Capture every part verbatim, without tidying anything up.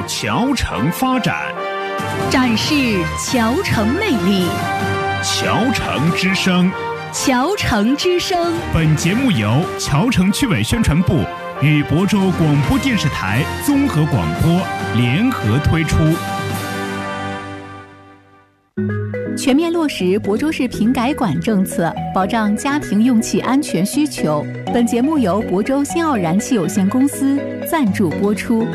侨城发展， 展示侨城魅力。 侨城之声， 侨城之声。 本节目由侨城区委宣传部与亳州广播电视台综合广播联合推出。 全面落实亳州市平改管政策，保障家庭用气安全需求。本节目由亳州新奥燃气有限公司赞助播出。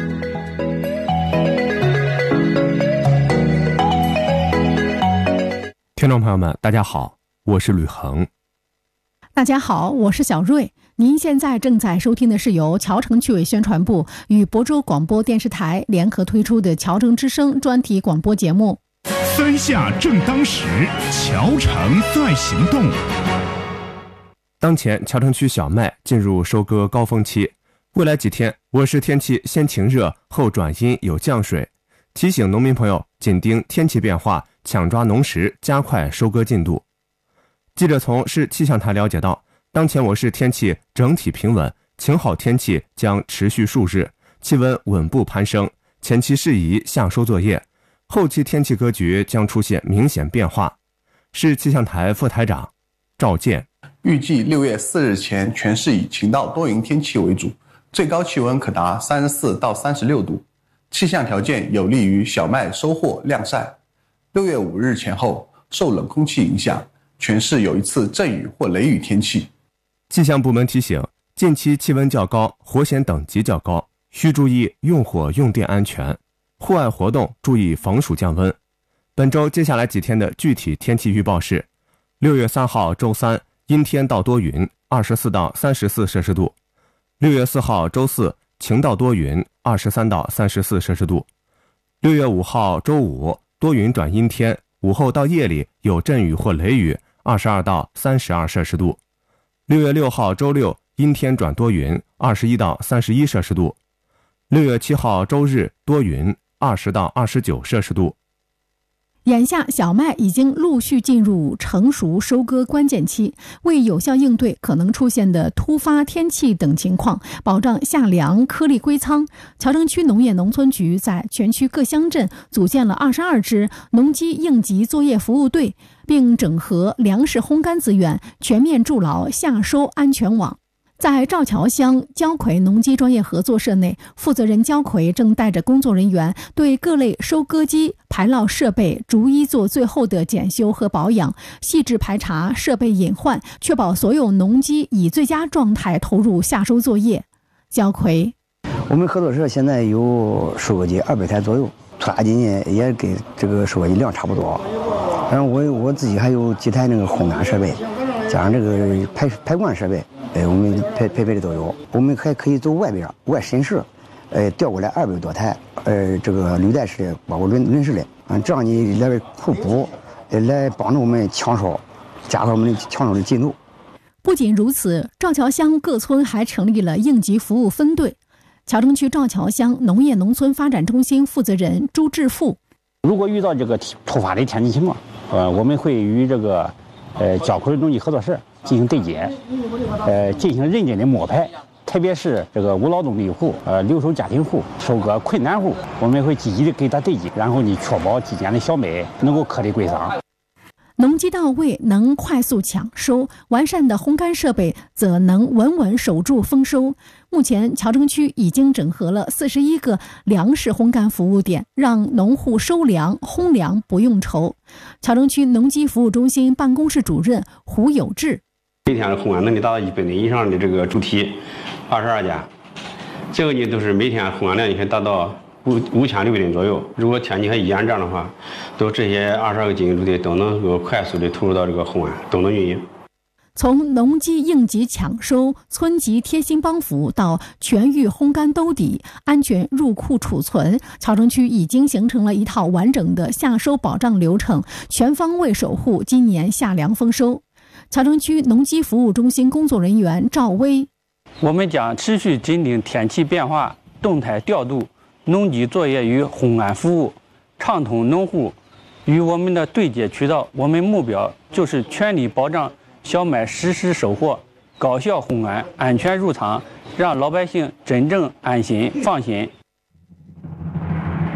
听众朋友们，大家好，我是吕恒。 大家好，我是小瑞。您现在正在收听的是由侨城区委宣传部与亳州广播电视台联合推出的侨城之声专题广播节目。 三下正当时，侨城在行动。 当前侨城区小麦进入收割高峰期，未来几天我市天气先晴热后转阴有降水，提醒农民朋友紧盯天气变化，抢抓农时，加快收割进度。记者从市气象台了解到，当前我市天气整体平稳，晴好天气将持续数日，气温稳步攀升，前期适宜夏收作业，后期天气格局将出现明显变化。市气象台副台长赵健， 预计六月四日前全市以晴到多云天气为主，最高气温可达三十四到三十六度，气象条件有利于小麦收获晾晒。六月五日前后，受冷空气影响，全市有一次阵雨或雷雨天气。 气象部门提醒，近期气温较高，火险等级较高，需注意用火用电安全，户外活动注意防暑降温。本周接下来几天的具体天气预报是：六月三号周三，阴天到多云，二十四到三十四摄氏度；六月四号周四，晴到多云，二十三到三十四摄氏度；六月五号周五，多云转阴天，午后到夜里有阵雨或雷雨，二十二到三十二摄氏度；六月六号周六，阴天转多云，二十一到三十一摄氏度；六月七号周日多云，二十到二十九摄氏度。 眼下小麦已经陆续进入成熟收割关键期，为有效应对可能出现的突发天气等情况，保障夏粮颗粒归仓，侨城区农业农村局在全区各乡镇组建了二十二支农机应急作业服务队，并整合粮食烘干资源，全面筑牢夏收安全网。在赵桥乡焦葵农机专业合作社内，负责人焦葵正带着工作人员对各类收割机、排涝设备逐一做最后的检修和保养，细致排查设备隐患，确保所有农机以最佳状态投入夏收作业。焦葵， 我们合作社现在有收割机二百台左右，拖拉机呢也给这个收割机量差不多。然后我我自己还有几台那个烘干设备，加上这个排排灌设备。哎，我们配配备的都有，我们还可以走外边外深式，呃，调过来二百多台，呃，这个履带式的，包括轮轮式的，啊，这样你来互补，呃，来帮助我们抢收，加快我们的抢收的进度。 不仅如此，赵桥乡各村还成立了应急服务分队。侨城区赵桥乡农业农村发展中心负责人朱志富， 如果遇到这个突发的天气情况，呃，我们会与这个呃焦葵农机合作社进行对接，呃，进行认真的摸排，特别是这个无劳动力户、呃留守家庭户、收割困难户，我们会积极的给他对接，然后呢，确保期间的小麦能够颗粒归仓。 农机到位，能快速抢收，完善的烘干设备则能稳稳守住丰收。目前，侨城区已经整合了四十一个粮食烘干服务点，让农户收粮、烘粮不用愁。侨城区农机服务中心办公室主任胡有志， 每天的烘干能力达到一百吨以上的这个主体，二十二家，这个呢都是每天烘干量也可以达到五五千六百吨左右。如果天气还炎这样的话，都这些二十二个经营主体都能够快速的投入到这个烘干，都能运营。 从农机应急抢收、村级贴心帮扶到全域烘干兜底、安全入库储存，侨城区已经形成了一套完整的夏收保障流程，全方位守护今年夏粮丰收。侨城区农机服务中心工作人员赵威， 我们将持续紧盯天气变化，动态调度农机作业与烘干服务，畅通农户与我们的对接渠道。我们目标就是全力保障小麦实时收获，高效烘干，安全入仓，让老百姓真正安心放心。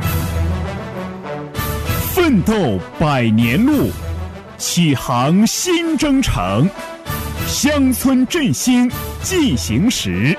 奋斗百年路，启航新征程，乡村振兴进行时。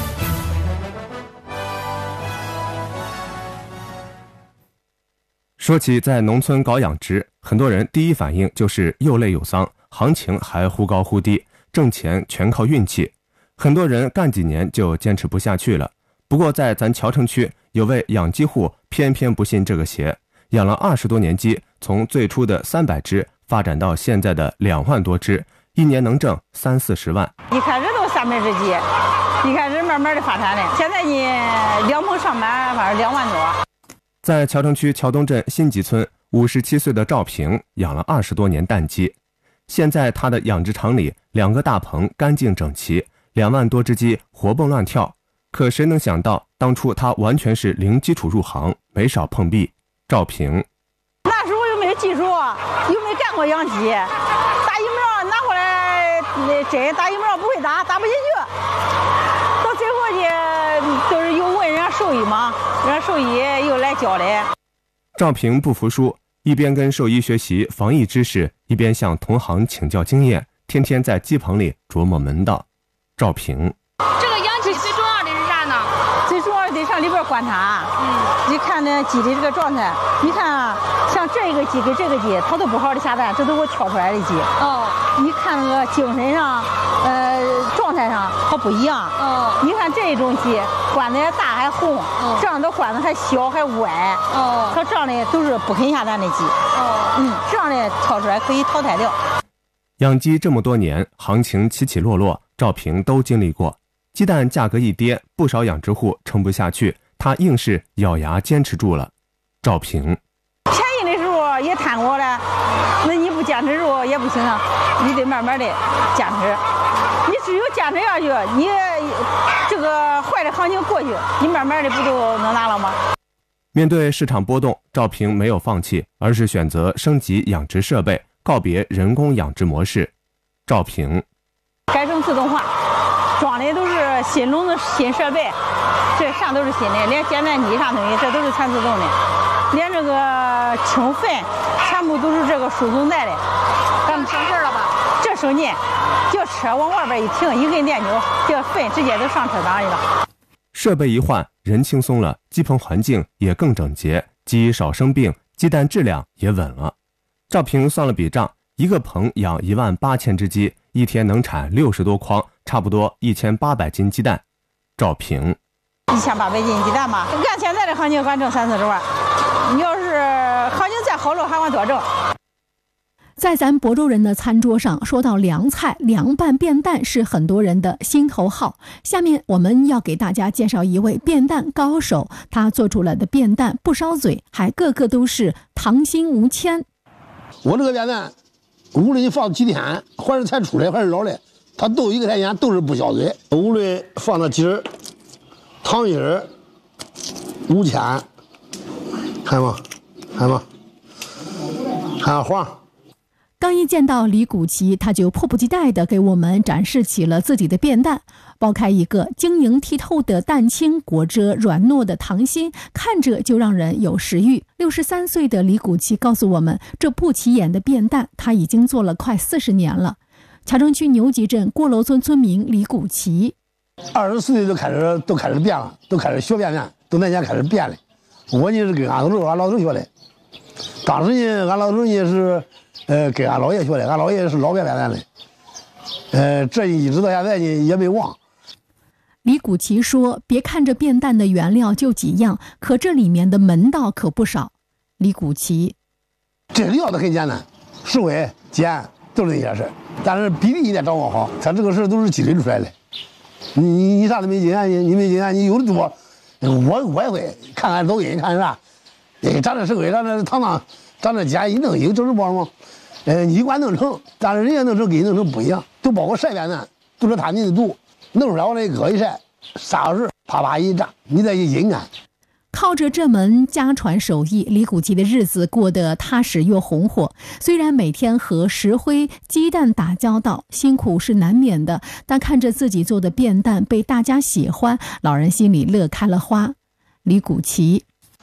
说起在农村搞养殖，很多人第一反应就是又累又丧，行情还忽高忽低，挣钱全靠运气。很多人干几年就坚持不下去了。不过在咱谯城区有位养鸡户偏偏不信这个邪，养了二十多年鸡，从最初的三百只发展到现在的两万多只，一年能挣三四十万。 一开始都三百只鸡，一开始慢慢的发展的，现在呢两棚上班，反正两万多。 在谯城区桥东镇新集村，五十七岁的赵平养了二十多年蛋鸡，现在他的养殖场里两个大棚干净整齐，两万多只鸡活蹦乱跳。可谁能想到，当初他完全是零基础入行，没少碰壁。赵平那时候又没有技术，又没干过养鸡，打疫苗拿过来针打疫苗不会打，打不进去。到最后呢，都是又问人家兽医嘛，人家兽医又来教的。 赵平不服输，一边跟兽医学习防疫知识，一边向同行请教经验，天天在鸡棚里琢磨门道。赵平， 这个养鸡最重要的是啥呢？ 最重要的得上里边观察，嗯，你看那鸡的这个状态，你看啊，像这个鸡跟这个鸡，它都不好的下蛋，这都是我挑出来的鸡。哦，你看那个精神上，呃，状态上它不一样。哦，你看这种鸡，管子大还红，哦，这样的管子还小还歪。哦，它这样的都是不肯下蛋的鸡。哦，嗯，这样的挑出来可以淘汰掉。 养鸡这么多年，行情起起落落，赵平都经历过。鸡蛋价格一跌，不少养殖户撑不下去，他硬是咬牙坚持住了。赵平， 便宜的时候也贪过了，那你不坚持住也不行啊，你得慢慢的坚持。你只有坚持下去，你这个坏的行情过去，你慢慢的不就能拿了吗？ 面对市场波动，赵平没有放弃，而是选择升级养殖设备，告别人工养殖模式。赵平， 改成自动化，装的都是新笼子新设备，这啥都是新的，连简单机啥东西这都是全自动的，连这个清粪全部都是这个输送带的，咱们省事了吧？这省劲，就车往外边一停，一根电钮，这粪直接就上车档里了。 设备一换，人轻松了，鸡棚环境也更整洁，鸡少生病，鸡蛋质量也稳了。赵平算了笔账，一个棚养一万八千只鸡，一天能产六十多筐，差不多一千八百斤鸡蛋。赵平， 一千八百斤鸡蛋吧，按现在的行情还挣三四十万，你要是行情再好了，还往多挣。 在咱亳州人的餐桌上，说到凉菜，凉拌便蛋是很多人的心头好。下面我们要给大家介绍一位便蛋高手，他做出来的便蛋不烧嘴，还个个都是糖心无铅。 我这个便蛋，无论你放几天，还是才出来还是老的，它都一个天眼都是不消嘴。无论放的筋儿、糖衣儿、无铅，看吗？看吗？看黄。 刚一见到李古奇，他就迫不及待地给我们展示起了自己的便蛋，剥开一个晶莹剔透的蛋清，裹着软糯的糖心，看着就让人有食欲。六十三岁的李古奇告诉我们，这不起眼的便蛋他已经做了快四十年了。谯城区牛集镇郭楼村村民李古奇， 二十四岁就开始都开始变了，都开始学便蛋，都那年开始变了。我呢是跟俺头俺老头学的，当时呢俺老头呢是呃跟俺姥爷学的，俺姥爷是老便便蛋的，呃这一直到现在呢也没忘。 李古奇说，别看这便蛋的原料就几样，可这里面的门道可不少。李古奇， 这料子很简单，实惠简都是那些事，但是比例你得掌握好，他这个事都是积累出来的。你你你啥都没经验，你你没经验，你有的多，我我也会看看抖音，看啥，哎，咱这实惠，咱这糖糖，咱这简一弄有就是包吗？呃，你管弄成，但是人家弄成跟你弄成不一样，就包括晒便蛋，都是他你的毒，弄出来往那一搁一晒，啥小时啪啪一炸，你再一阴干。 靠着这门家传手艺，李古奇的日子过得踏实又红火。虽然每天和石灰、鸡蛋打交道，辛苦是难免的，但看着自己做的便蛋被大家喜欢，老人心里乐开了花。李古奇，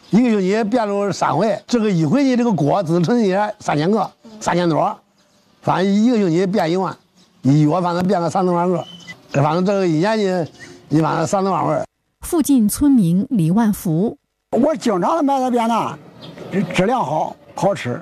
一个星期变了三回，这个一回呢，这个锅只成也三千个，三千多，反正一个星期变一万，一月反正变个三四万个，反正这个一年呢，你反正三四万份。 附近村民李万福， 我经常买它变的，质量好，好吃。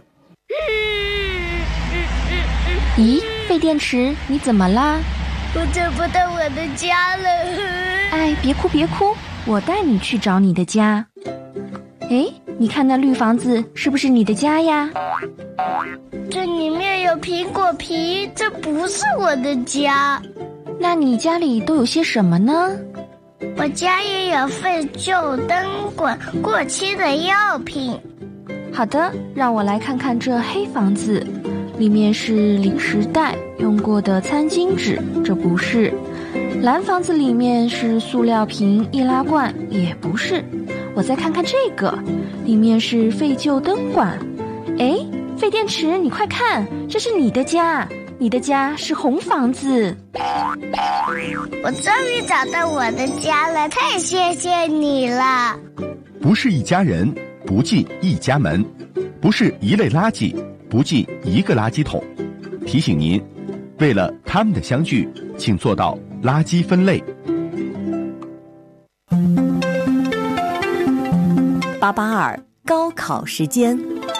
咦，废电池，你怎么啦？ 我找不到我的家了。 哎，别哭别哭，我带你去找你的家。哎，你看那绿房子是不是你的家呀？ 这里面有苹果皮，这不是我的家。 那你家里都有些什么呢？ 我家也有废旧灯管、过期的药品。 好的，让我来看看这黑房子，里面是零食袋、用过的餐巾纸，这不是。蓝房子里面是塑料瓶、易拉罐，也不是。我再看看这个，里面是废旧灯管。哎，废电池，你快看，这是你的家，你的家是红房子。 我终于找到我的家了，太谢谢你了。 不是一家人，不进一家门；不是一类垃圾，不进一个垃圾桶。提醒您，为了他们的相聚，请做到垃圾分类。 八八二高考时间。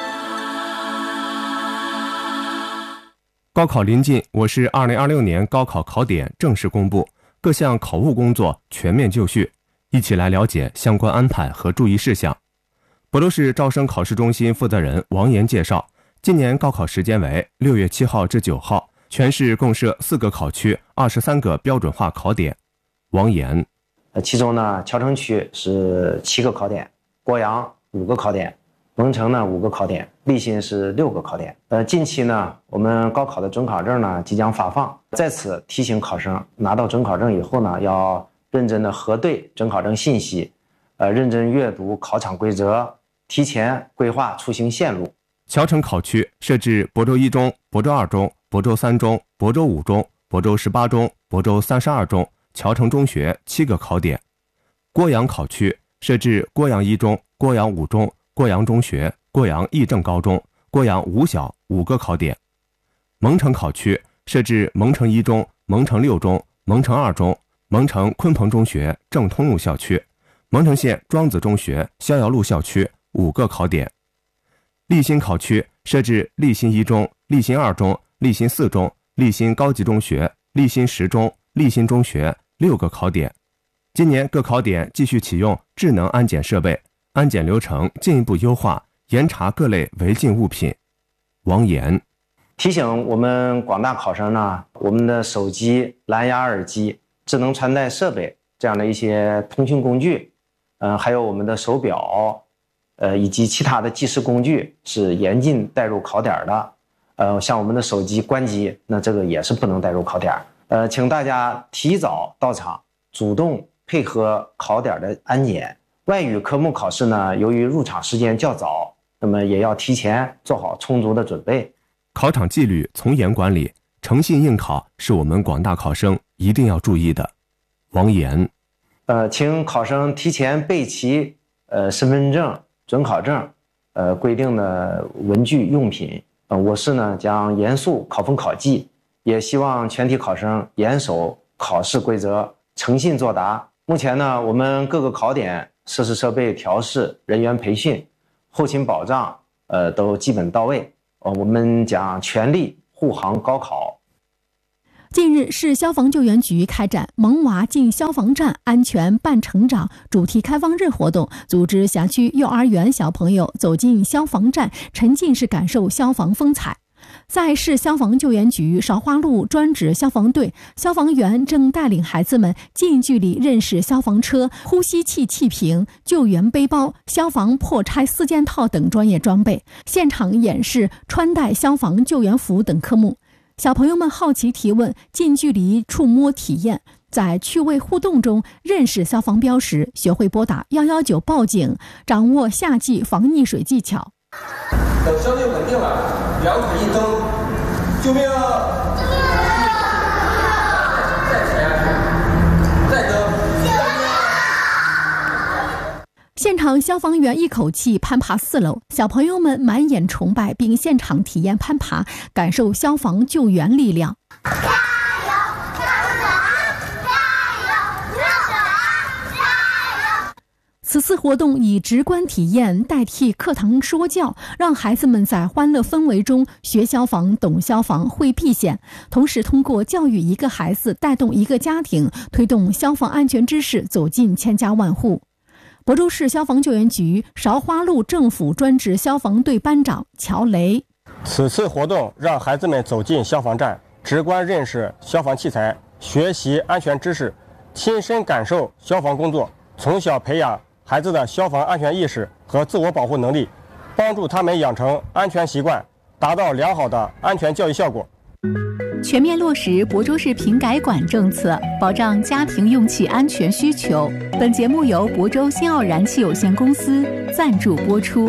高考临近，我市二零二六年高考考点正式公布，各项考务工作全面就绪，一起来了解相关安排和注意事项。亳州市招生考试中心负责人王岩介绍，今年高考时间为六月七号至九号，全市共设四个考区，二十三个标准化考点。王岩， 呃，其中呢，谯城区是七个考点，郭阳五个考点，蒙城呢五个考点，利辛是六个考点。呃，近期呢，我们高考的准考证呢即将发放，在此提醒考生，拿到准考证以后呢，要认真的核对准考证信息，呃，认真阅读考场规则，提前规划出行线路。 谯城考区设置亳州一中、亳州二中、亳州三中、亳州五中、亳州十八中、亳州三十二中、谯城中学七个考点。郭阳考区设置郭阳一中、郭阳五中、郭阳中学、郭阳义政高中、郭阳五小五个考点。蒙城考区设置蒙城一中、蒙城六中、蒙城二中、蒙城鲲鹏中学正通路校区、蒙城县庄子中学逍遥路校区五个考点。利辛考区设置利辛一中、利辛二中、利辛四中、利辛高级中学、利辛十中、利辛中学六个考点。今年各考点继续启用智能安检设备，安检流程进一步优化，严查各类违禁物品。王岩提醒我们广大考生呢，我们的手机、蓝牙耳机、智能穿戴设备这样的一些通讯工具，嗯、呃，还有我们的手表，呃，以及其他的计时工具是严禁带入考点的。呃，像我们的手机关机，那这个也是不能带入考点。呃，请大家提早到场，主动配合考点的安检。外语科目考试呢，由于入场时间较早，那么也要提前做好充足的准备。 考场纪律从严管理，诚信应考是我们广大考生一定要注意的。王岩， 呃，请考生提前备齐呃身份证、准考证，呃规定的文具用品。呃，我市呢将严肃考风考纪，也希望全体考生严守考试规则，诚信作答。目前呢，我们各个考点设施设备调试、人员培训、后勤保障，呃，都基本到位。呃，我们将全力护航高考。 近日，市消防救援局开展萌娃进消防站安全伴成长主题开放日活动，组织辖区幼儿园小朋友走进消防站，沉浸式感受消防风采。在市消防救援局韶华路专职消防队，消防员正带领孩子们近距离认识消防车、呼吸器气瓶、救援背包、消防破拆四件套等专业装备，现场演示穿戴消防救援服等科目。小朋友们好奇提问，近距离触摸体验，在趣味互动中认识消防标识，学会拨打一一九报警，掌握夏季防溺水技巧。 等相对稳定了，两腿一蹬，救命啊！救命啊！再前，再蹬，救命啊！ 现场消防员一口气攀爬四楼，小朋友们满眼崇拜，并现场体验攀爬，感受消防救援力量。此次活动以直观体验代替课堂说教，让孩子们在欢乐氛围中学消防、懂消防、会避险，同时通过教育一个孩子带动一个家庭，推动消防安全知识走进千家万户。亳州市消防救援局韶华路政府专职消防队班长乔雷： 此次活动让孩子们走进消防站，直观认识消防器材，学习安全知识，亲身感受消防工作，从小培养孩子的消防安全意识和自我保护能力，帮助他们养成安全习惯，达到良好的安全教育效果。 全面落实亳州市平改管政策，保障家庭用气安全需求。本节目由亳州新奥燃气有限公司赞助播出。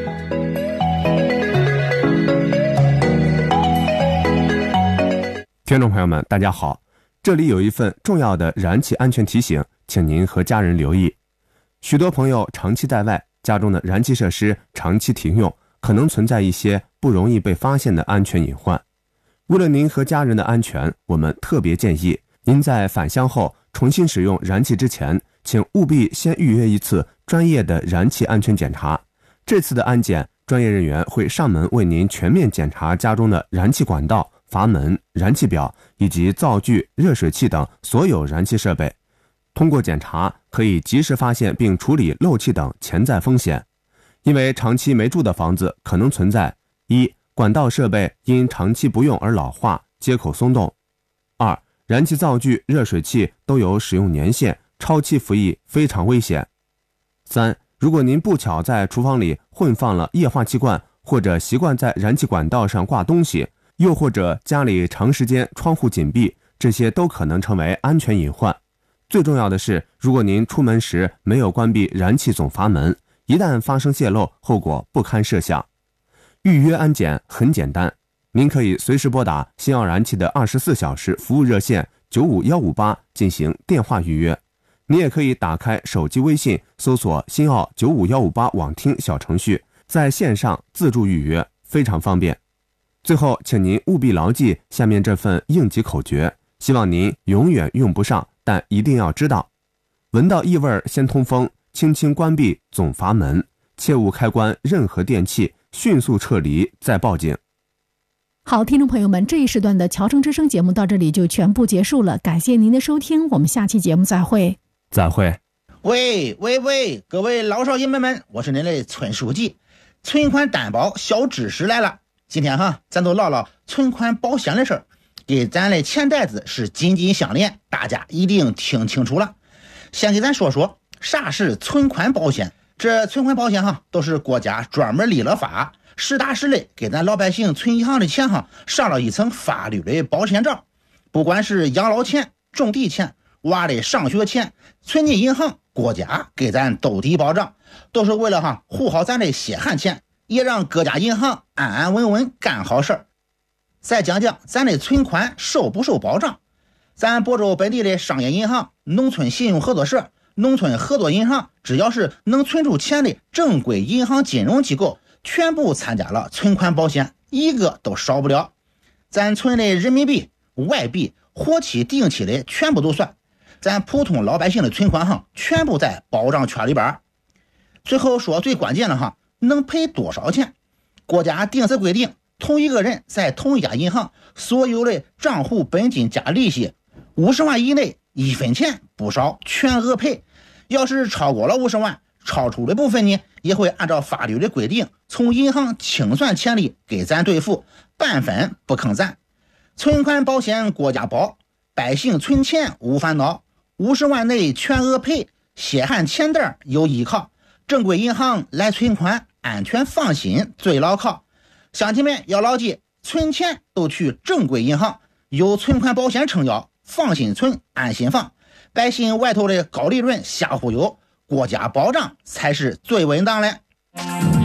听众朋友们，大家好，这里有一份重要的燃气安全提醒，请您和家人留意。许多朋友长期在外，家中的燃气设施长期停用，可能存在一些不容易被发现的安全隐患。为了您和家人的安全，我们特别建议您在返乡后重新使用燃气之前，请务必先预约一次专业的燃气安全检查。这次的安检，专业人员会上门为您全面检查家中的燃气管道、阀门、燃气表以及灶具、热水器等所有燃气设备。通过检查，可以及时发现并处理漏气等潜在风险。因为长期没住的房子可能存在：一、管道设备因长期不用而老化，接口松动；二、燃气灶具、热水器都有使用年限，超期服役非常危险；三、如果您不巧在厨房里混放了液化气罐，或者习惯在燃气管道上挂东西，又或者家里长时间窗户紧闭，这些都可能成为安全隐患。最重要的是，如果您出门时没有关闭燃气总阀门，一旦发生泄漏，后果不堪设想。预约安检很简单，您可以随时拨打新奥燃气的二十四小时服务热线九五一五八进行电话预约。你也可以打开手机微信，搜索新奥九五一五八网听小程序，在线上自助预约，非常方便。最后，请您务必牢记下面这份应急口诀，希望您永远用不上，但一定要知道：闻到异味先通风，轻轻关闭总阀门，切勿开关任何电器，迅速撤离再报警。 好，听众朋友们，这一时段的侨城之声节目到这里就全部结束了，感谢您的收听，我们下期节目再会。 再会。 喂喂喂，各位老少爷们们，我是您的村书记。存款担保小知识来了，今天哈，咱都唠唠存款保险的事儿，给咱的钱袋子是紧紧相连，大家一定听清楚了。先给咱说说啥是存款保险。这存款保险哈，都是国家专门立了法，实打实的给咱老百姓存银行的钱哈，上了一层法律的保险罩。不管是养老钱、种地钱、娃的上学钱，存进银行，国家给咱兜底保障，都是为了哈护好咱的血汗钱，也让各家银行安安稳稳干好事儿。再讲讲咱的存款受不受保障。咱亳州本地的商业银行、农村信用合作社、农村合作银行，只要是能存出钱的正规银行金融机构，全部参加了存款保险，一个都少不了。咱存的人民币、外币、活期、定期的全部都算。咱普通老百姓的存款哈，全部在保障圈里边。最后说最关键的哈，能赔多少钱？国家定死规定，同一个人在同一家银行所有的账户本金加利息五十万以内，一分钱不少，全额赔。要是超过了五十万，超出的部分呢，也会按照法律的规定，从银行清算钱利给咱兑付，半分不坑咱。存款保险国家保，百姓存钱无烦恼，五十万内全额赔，血汗钱袋有依靠，正规银行来存款，安全放心最牢靠。乡亲们要牢记，存钱都去正规银行，有存款保险撑腰，放心存，安心放。百姓外头的高利润瞎忽悠，国家保障才是最稳当的。